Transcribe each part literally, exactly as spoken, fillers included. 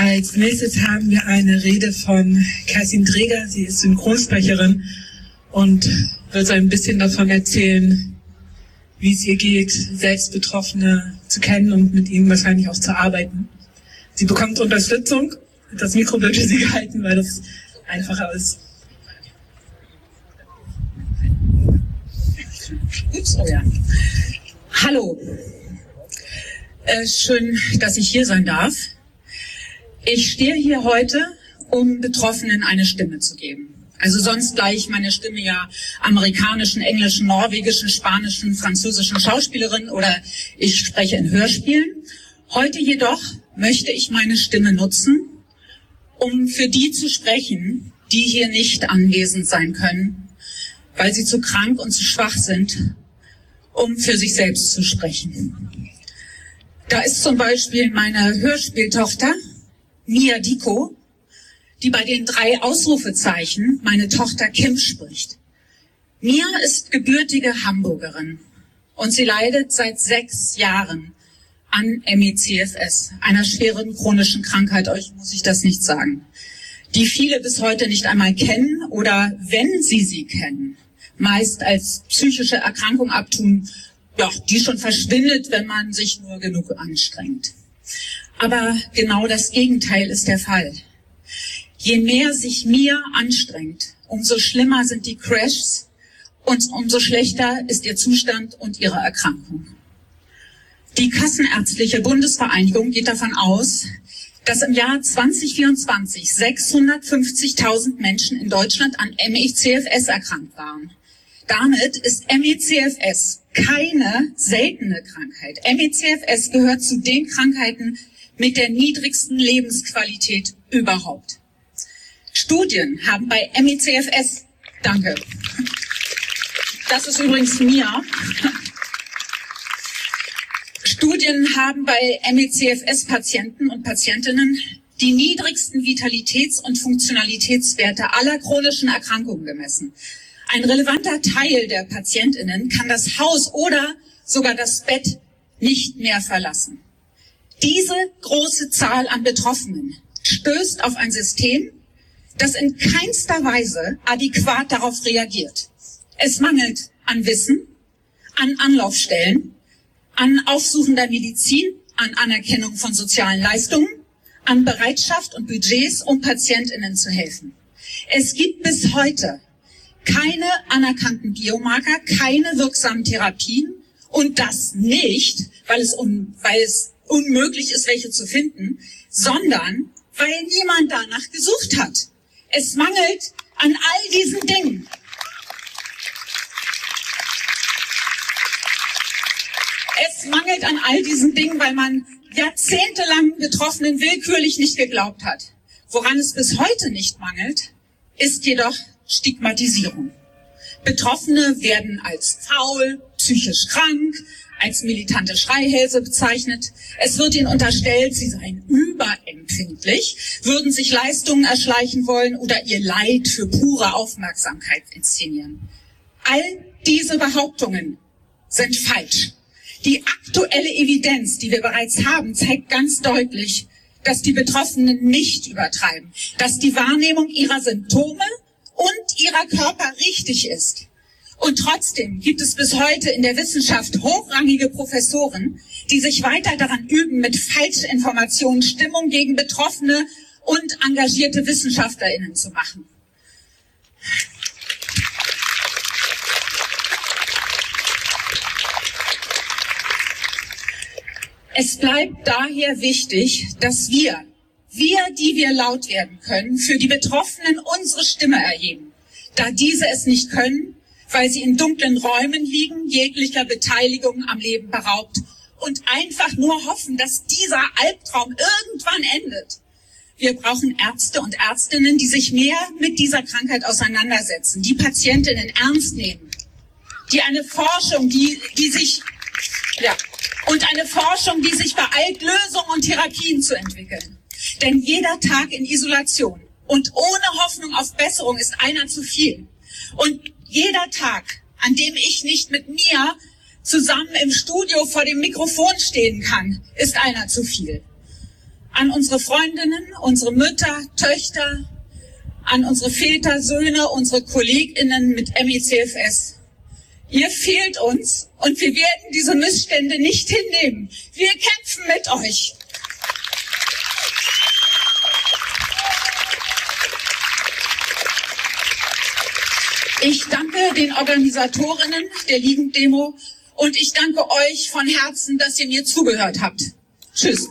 Als nächstes haben wir eine Rede von Kerstin Dreger. Sie ist Synchronsprecherin und wird so ein bisschen davon erzählen, wie es ihr geht, selbst Betroffene zu kennen und mit ihnen wahrscheinlich auch zu arbeiten. Sie bekommt Unterstützung. Das Mikro wird für sie gehalten, weil das einfacher ist. Ups, oh ja. Hallo. Äh, schön, dass ich hier sein darf. Ich stehe hier heute, um Betroffenen eine Stimme zu geben. Also sonst gleich meine Stimme ja amerikanischen, englischen, norwegischen, spanischen, französischen Schauspielerin oder ich spreche in Hörspielen. Heute jedoch möchte ich meine Stimme nutzen, um für die zu sprechen, die hier nicht anwesend sein können, weil sie zu krank und zu schwach sind, um für sich selbst zu sprechen. Da ist zum Beispiel meine Hörspieltochter, Mia Diko, die bei den drei Ausrufezeichen meine Tochter Kim spricht. Mia ist gebürtige Hamburgerin und sie leidet seit sechs Jahren an M E C F S, einer schweren chronischen Krankheit, euch muss ich das nicht sagen, die viele bis heute nicht einmal kennen oder, wenn sie sie kennen, meist als psychische Erkrankung abtun, ja, die schon verschwindet, wenn man sich nur genug anstrengt. Aber genau das Gegenteil ist der Fall. Je mehr sich Mia anstrengt, umso schlimmer sind die Crashs und umso schlechter ist ihr Zustand und ihre Erkrankung. Die Kassenärztliche Bundesvereinigung geht davon aus, dass im Jahr zwanzig vierundzwanzig sechshundertfünfzigtausend Menschen in Deutschland an M E C F S erkrankt waren. Damit ist M E C F S keine seltene Krankheit. M E C F S gehört zu den Krankheiten mit der niedrigsten Lebensqualität überhaupt. Studien haben bei M E C F S, danke, das ist übrigens Mia, Studien haben bei M E C F S-Patienten und Patientinnen die niedrigsten Vitalitäts- und Funktionalitätswerte aller chronischen Erkrankungen gemessen. Ein relevanter Teil der PatientInnen kann das Haus oder sogar das Bett nicht mehr verlassen. Diese große Zahl an Betroffenen stößt auf ein System, das in keinster Weise adäquat darauf reagiert. Es mangelt an Wissen, an Anlaufstellen, an aufsuchender Medizin, an Anerkennung von sozialen Leistungen, an Bereitschaft und Budgets, um PatientInnen zu helfen. Es gibt bis heute keine anerkannten Biomarker, keine wirksamen Therapien und das nicht, weil es, un, weil es unmöglich ist, welche zu finden, sondern weil niemand danach gesucht hat. Es mangelt an all diesen Dingen. Es mangelt an all diesen Dingen, weil man jahrzehntelang Betroffenen willkürlich nicht geglaubt hat. Woran es bis heute nicht mangelt, ist jedoch Stigmatisierung. Betroffene werden als faul, psychisch krank, als militante Schreihälse bezeichnet. Es wird ihnen unterstellt, sie seien überempfindlich, würden sich Leistungen erschleichen wollen oder ihr Leid für pure Aufmerksamkeit inszenieren. All diese Behauptungen sind falsch. Die aktuelle Evidenz, die wir bereits haben, zeigt ganz deutlich, dass die Betroffenen nicht übertreiben, dass die Wahrnehmung ihrer Symptome und ihrer Körper richtig ist. Und trotzdem gibt es bis heute in der Wissenschaft hochrangige Professoren, die sich weiter daran üben, mit Falschinformationen Stimmung gegen Betroffene und engagierte WissenschaftlerInnen zu machen. Es bleibt daher wichtig, dass wir, wir, die wir laut werden können, für die Betroffenen unsere Stimme erheben, da diese es nicht können, weil sie in dunklen Räumen liegen, jeglicher Beteiligung am Leben beraubt und einfach nur hoffen, dass dieser Albtraum irgendwann endet. Wir brauchen Ärzte und Ärztinnen, die sich mehr mit dieser Krankheit auseinandersetzen, die Patientinnen ernst nehmen, die eine Forschung, die, die sich, ja, und eine Forschung, die sich beeilt, Lösungen und Therapien zu entwickeln. Denn jeder Tag in Isolation und ohne Hoffnung auf Besserung ist einer zu viel. Und jeder Tag, an dem ich nicht mit mir zusammen im Studio vor dem Mikrofon stehen kann, ist einer zu viel. an unsere Freundinnen, unsere Mütter, Töchter, an unsere Väter, Söhne, unsere KollegInnen mit M E C F S. Ihr fehlt uns und wir werden diese Missstände nicht hinnehmen. Wir kämpfen mit euch. Ich danke den Organisatorinnen der Jugenddemo und ich danke euch von Herzen, dass ihr mir zugehört habt. Tschüss.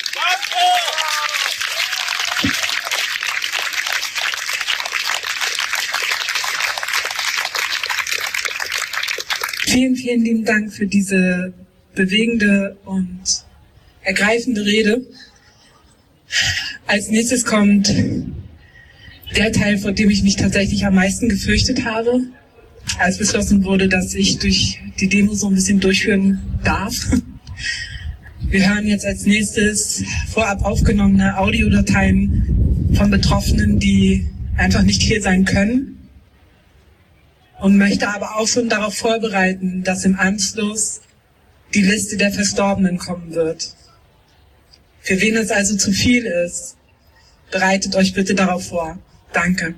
Vielen, vielen lieben Dank für diese bewegende und ergreifende Rede. Als nächstes kommt der Teil, vor dem ich mich tatsächlich am meisten gefürchtet habe, als beschlossen wurde, dass ich durch die Demo so ein bisschen durchführen darf. Wir hören jetzt als nächstes vorab aufgenommene Audiodateien von Betroffenen, die einfach nicht hier sein können. Und möchte aber auch schon darauf vorbereiten, dass im Anschluss die Liste der Verstorbenen kommen wird. Für wen es also zu viel ist, bereitet euch bitte darauf vor. Danke.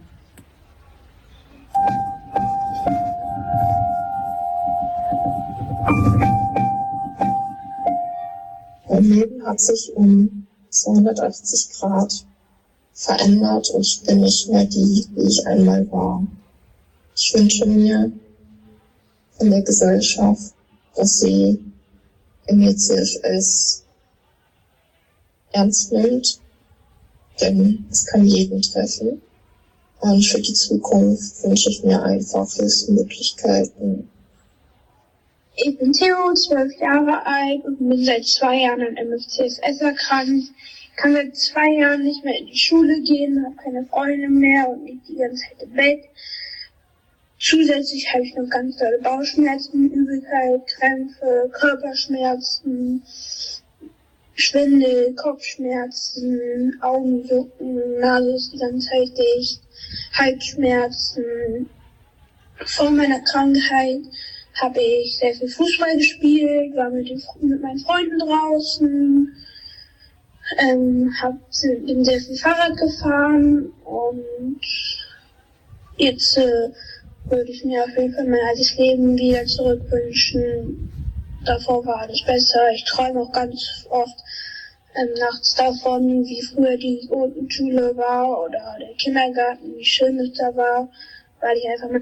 Mein Leben hat sich um zweihundertachtzig Grad verändert und ich bin nicht mehr die, wie ich einmal war. Ich wünsche mir von der Gesellschaft, dass sie M E C F S ernst nimmt, denn es kann jeden treffen. Und für die Zukunft wünsche ich mir einfach Hilfsmöglichkeiten. Ich bin Theo, zwölf Jahre alt und bin seit zwei Jahren an M E C F S erkrankt. Ich kann seit zwei Jahren nicht mehr in die Schule gehen, habe keine Freunde mehr und liege die ganze Zeit im Bett. Zusätzlich habe ich noch ganz tolle Bauchschmerzen, Übelkeit, Krämpfe, Körperschmerzen, Schwindel, Kopfschmerzen, Augenjucken, Nase ist die ganze Zeit dicht, Halsschmerzen. Vor meiner Krankheit habe ich sehr viel Fußball gespielt, war mit, den, mit meinen Freunden draußen, ähm, hab, bin sehr viel Fahrrad gefahren und jetzt äh, würde ich mir auf jeden Fall mein altes Leben wieder zurückwünschen. Davor war alles besser. Ich träume auch ganz oft ähm, nachts davon, wie früher die Grundschule war oder der Kindergarten, wie schön es da war, weil ich einfach mit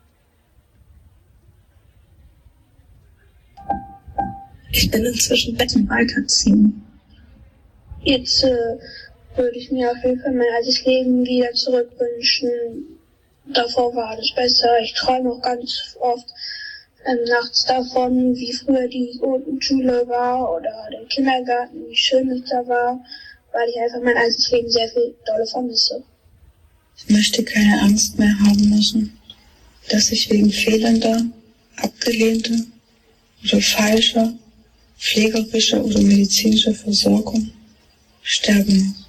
Ich bin inzwischen Betten weiterziehen. Jetzt äh, würde ich mir auf jeden Fall mein altes Leben wieder zurückwünschen. Davor war alles besser. Ich träume auch ganz oft ähm, nachts davon, wie früher die Grundschule war oder der Kindergarten, wie schön es da war, weil ich einfach mein altes Leben sehr viel dolle vermisse. Ich möchte keine Angst mehr haben müssen, dass ich wegen fehlender, abgelehnter oder falscher pflegerischer oder medizinischer Versorgung sterben muss.